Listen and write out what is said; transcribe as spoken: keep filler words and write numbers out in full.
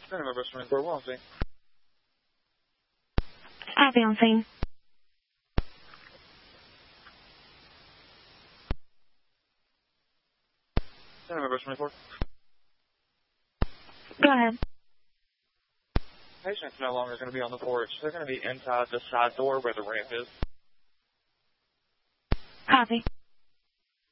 Cinema Bus twenty-four, we're on scene. I'll be on scene. Cinema Bus twenty-four. Go ahead. Patient's no longer going to be on the porch. They're going to be inside the side door where the ramp is. Copy.